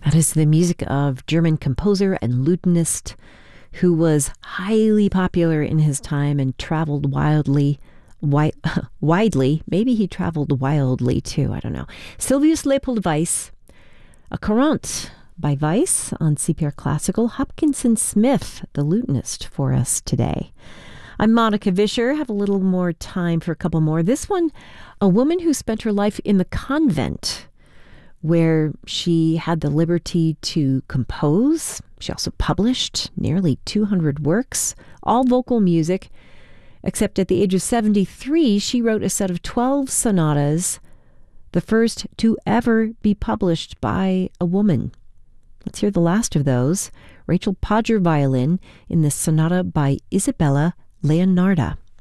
That is the music of German composer and lutenist who was highly popular in his time and traveled widely. Maybe he traveled wildly too. I don't know. Sylvius Leopold Weiss, a Courante by Weiss on CPR Classical. Hopkinson Smith, the lutenist, for us today. I'm Monica Vischer. Have a little more time for a couple more. This one, a woman who spent her life in the convent, where she had the liberty to compose. She also published nearly 200 works, all vocal music, except at the age of 73, she wrote a set of 12 sonatas, the first to ever be published by a woman. Let's hear the last of those. Rachel Podger violin in the sonata by Isabella Leonarda.